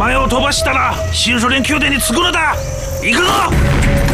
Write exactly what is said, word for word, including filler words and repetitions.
前を飛ばしたら新ソ連宮殿に着くのだ。行くぞ。